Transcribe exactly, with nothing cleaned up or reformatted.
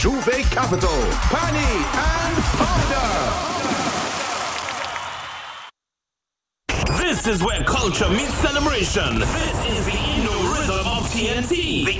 Juve Capital, Pani and Powder. This is where culture meets celebration. This is the Indo Rhythm of T N T. The